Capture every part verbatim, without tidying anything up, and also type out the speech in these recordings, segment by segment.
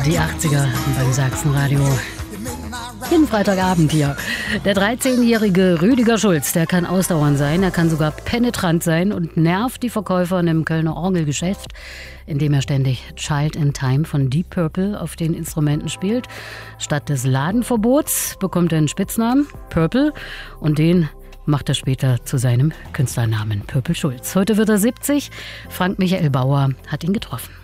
Die achtziger beim Sachsenradio. Jeden Freitagabend hier. Der dreizehnjährige Rüdiger Schulz, der kann ausdauernd sein, er kann sogar penetrant sein und nervt die Verkäufer in einem Kölner Orgelgeschäft, indem er ständig Child in Time von Deep Purple auf den Instrumenten spielt. Statt des Ladenverbots bekommt er einen Spitznamen, Purple, und den macht er später zu seinem Künstlernamen, Purple Schulz. Heute wird er siebzig, Frank Michael Bauer hat ihn getroffen.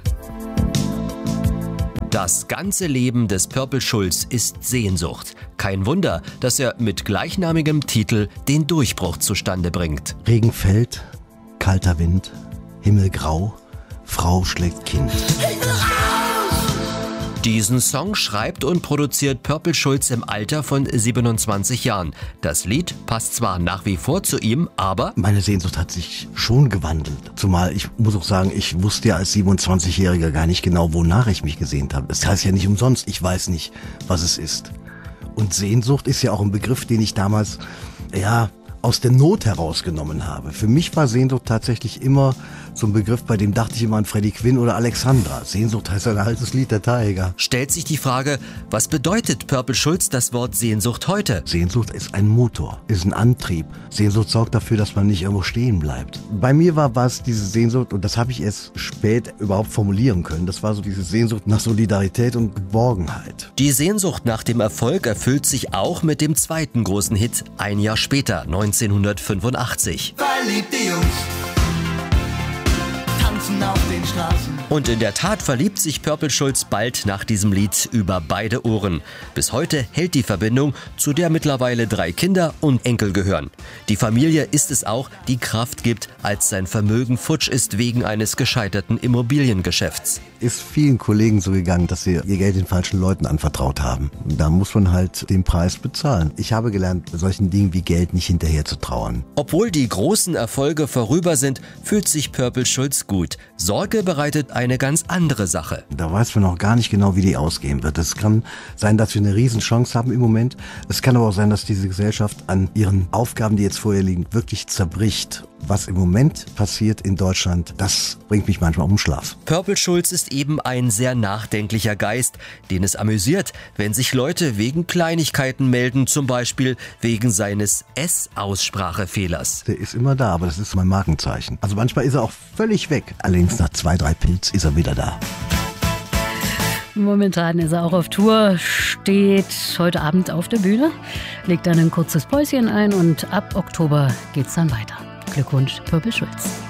Das ganze Leben des Purple Schulz ist Sehnsucht. Kein Wunder, dass er mit gleichnamigem Titel den Durchbruch zustande bringt. Regen fällt, kalter Wind, Himmel grau, Frau schlägt Kind. Diesen Song schreibt und produziert Purple Schulz im Alter von siebenundzwanzig Jahren. Das Lied passt zwar nach wie vor zu ihm, aber meine Sehnsucht hat sich schon gewandelt. Zumal, ich muss auch sagen, ich wusste ja als siebenundzwanzigjähriger gar nicht genau, wonach ich mich gesehnt habe. Das heißt ja nicht umsonst, ich weiß nicht, was es ist. Und Sehnsucht ist ja auch ein Begriff, den ich damals, ja, aus der Not herausgenommen habe. Für mich war Sehnsucht tatsächlich immer so ein Begriff, bei dem dachte ich immer an Freddie Quinn oder Alexandra. Sehnsucht heißt ein altes Lied der Tiger. Stellt sich die Frage, was bedeutet Purple Schulz das Wort Sehnsucht heute? Sehnsucht ist ein Motor, ist ein Antrieb. Sehnsucht sorgt dafür, dass man nicht irgendwo stehen bleibt. Bei mir war was diese Sehnsucht, und das habe ich erst spät überhaupt formulieren können, das war so diese Sehnsucht nach Solidarität und Geborgenheit. Die Sehnsucht nach dem Erfolg erfüllt sich auch mit dem zweiten großen Hit ein Jahr später, neunzehnhundertfünfundachtzig. Verliebte Jungs tanzen auf den Straßen. Und in der Tat verliebt sich Purple Schulz bald nach diesem Lied über beide Ohren. Bis heute hält die Verbindung, zu der mittlerweile drei Kinder und Enkel gehören. Die Familie ist es auch, die Kraft gibt, als sein Vermögen futsch ist wegen eines gescheiterten Immobiliengeschäfts. Ist vielen Kollegen so gegangen, dass sie ihr Geld den falschen Leuten anvertraut haben. Da muss man halt den Preis bezahlen. Ich habe gelernt, bei solchen Dingen wie Geld nicht hinterher zu trauern. Obwohl die großen Erfolge vorüber sind, fühlt sich Purple Schulz gut. Sorge bereitet eine ganz andere Sache. Da weiß man noch gar nicht genau, wie die ausgehen wird. Es kann sein, dass wir eine Riesenchance haben im Moment. Es kann aber auch sein, dass diese Gesellschaft an ihren Aufgaben, die jetzt vor ihr liegen, wirklich zerbricht. Was im Moment passiert in Deutschland, das bringt mich manchmal um den Schlaf. Purple Schulz ist eben ein sehr nachdenklicher Geist, den es amüsiert, wenn sich Leute wegen Kleinigkeiten melden, zum Beispiel wegen seines S-Aussprachefehlers. Der ist immer da, aber das ist mein Markenzeichen. Also manchmal ist er auch völlig weg. Allerdings nach zwei, drei Pilz ist er wieder da. Momentan ist er auch auf Tour, steht heute Abend auf der Bühne, legt dann ein kurzes Päuschen ein und ab Oktober geht's dann weiter. Glückwunsch, Purple Schulz.